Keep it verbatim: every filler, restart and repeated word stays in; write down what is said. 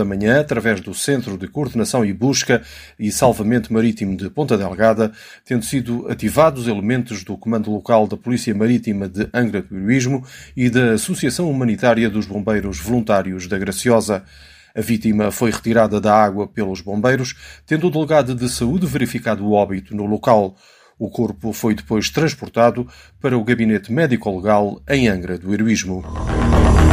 da manhã, através do Centro de Coordenação e Busca e Salvamento Marítimo de Ponta Delgada, tendo sido ativados elementos do Comando Local da Polícia Marítima de Angra do Heroísmo e da Associação Humanitária dos Bombeiros Voluntários da Graciosa. A vítima foi retirada da água pelos bombeiros, tendo o delegado de saúde verificado o óbito no local. O corpo foi depois transportado para o Gabinete Médico-Legal em Angra do Heroísmo.